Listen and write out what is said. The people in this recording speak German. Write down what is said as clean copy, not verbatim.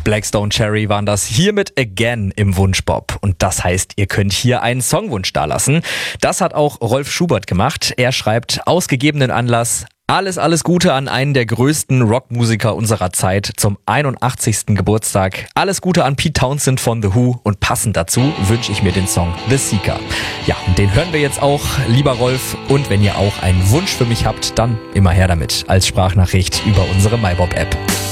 Blackstone Cherry waren das hier mit Again im Wunschbob. Und das heißt, ihr könnt hier einen Songwunsch dalassen. Das hat auch Rolf Schubert gemacht. Er schreibt aus gegebenen Anlass: Alles Gute an einen der größten Rockmusiker unserer Zeit zum 81. Geburtstag. Alles Gute an Pete Townshend von The Who und passend dazu wünsche ich mir den Song The Seeker. Ja, und den hören wir jetzt auch, lieber Rolf. Und wenn ihr auch einen Wunsch für mich habt, dann immer her damit als Sprachnachricht über unsere MyBob-App.